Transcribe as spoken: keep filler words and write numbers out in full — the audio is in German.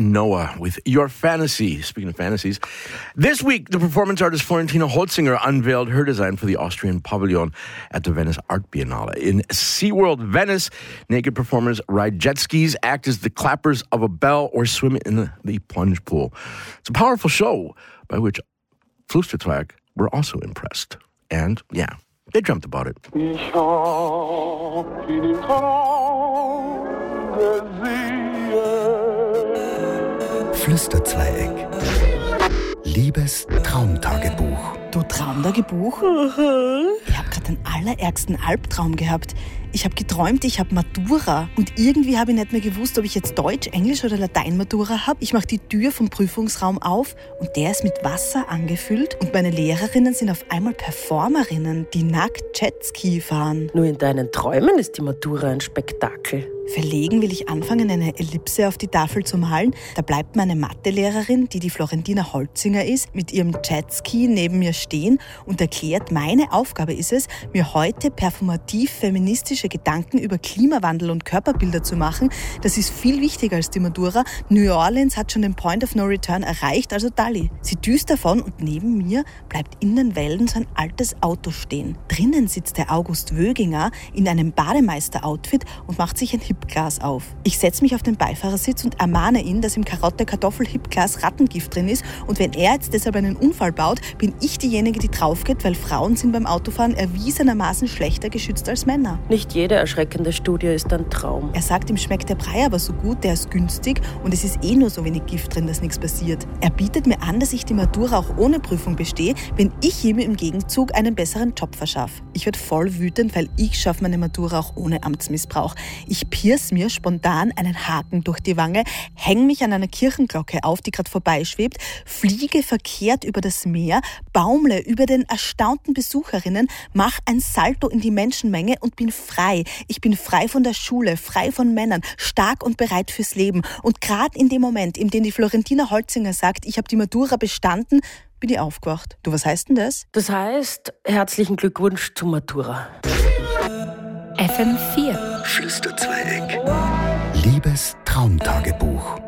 Noah with Your Fantasy. Speaking of fantasies, this week the performance artist Florentina Holzinger unveiled her design for the Austrian Pavilion at the Venice Art Biennale. In SeaWorld Venice, naked performers ride jet skis, act as the clappers of a bell, or swim in the, the plunge pool. It's a powerful show by which Flüsterzweig were also impressed. And, yeah, they dreamt about it. Ich hab ihn im Traum gesehen. Flüsterzweieck. Liebes Traumtagebuch. Du Traumtagebuch? Ich habe gerade den allerärgsten Albtraum gehabt. Ich habe geträumt, ich habe Matura. Und irgendwie habe ich nicht mehr gewusst, ob ich jetzt Deutsch, Englisch oder Latein-Matura habe. Ich mache die Tür vom Prüfungsraum auf und der ist mit Wasser angefüllt. Und meine Lehrerinnen sind auf einmal Performerinnen, die nackt Jetski fahren. Nur in deinen Träumen ist die Matura ein Spektakel. Verlegen will ich anfangen, eine Ellipse auf die Tafel zu malen. Da bleibt meine Mathelehrerin, die die Florentina Holzinger ist, mit ihrem Jetski neben mir stehen und erklärt, meine Aufgabe ist es, mir heute performativ feministische Gedanken über Klimawandel und Körperbilder zu machen. Das ist viel wichtiger als die Matura. New Orleans hat schon den Point of No Return erreicht, also Dalli. Sie düst davon und neben mir bleibt in den Wellen so ein altes Auto stehen. Drinnen sitzt der August Wöginger in einem Bademeister-Outfit und macht sich ein Hipglas auf. Ich setze mich auf den Beifahrersitz und ermahne ihn, dass im Karotte-Kartoffel-Hipglas Rattengift drin ist und wenn er jetzt deshalb einen Unfall baut, bin ich diejenige, die draufgeht, weil Frauen sind beim Autofahren erwiesenermaßen schlechter geschützt als Männer. Nicht jede erschreckende Studie ist ein Traum. Er sagt, ihm schmeckt der Brei aber so gut, der ist günstig und es ist eh nur so wenig Gift drin, dass nichts passiert. Er bietet mir an, dass ich die Matura auch ohne Prüfung bestehe, wenn ich ihm im Gegenzug einen besseren Job verschaffe. Ich werde voll wütend, weil ich schaffe meine Matura auch ohne Amtsmissbrauch. Ich pierce mir spontan einen Haken durch die Wange, hänge mich an einer Kirchenglocke auf, die gerade vorbeischwebt, fliege verkehrt über das Meer, baumle über den erstaunten Besucherinnen, mache ein Salto in die Menschenmenge und bin frei. Ich bin frei von der Schule, frei von Männern, stark und bereit fürs Leben. Und gerade in dem Moment, in dem die Florentina Holzinger sagt, ich habe die Matura bestanden, bin ich aufgewacht. Du, was heißt denn das? Das heißt, herzlichen Glückwunsch zur Matura. F M vier. Flüsterzweieck. Liebes Traumtagebuch.